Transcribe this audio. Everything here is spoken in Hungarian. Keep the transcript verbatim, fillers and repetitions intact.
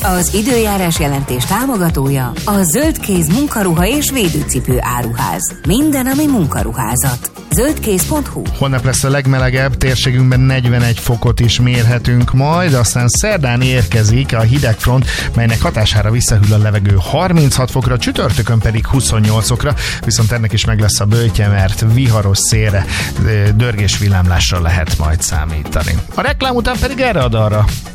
Az időjárás jelentés támogatója a Zöldkéz munkaruha és védőcipő áruház. Minden, ami munkaruházat. zöldkéz pont hu. Holnap lesz a legmelegebb, térségünkben negyvenegy fokot is mérhetünk majd, aztán szerdán érkezik a hidegfront, melynek hatására visszahűl a levegő harminchat fokra, csütörtökön pedig huszonnyolc fokra, viszont ennek is meg lesz a böjtje, mert viharos szélre, dörgés villámlásra lehet majd számítani. A reklám után pedig erre a dalra.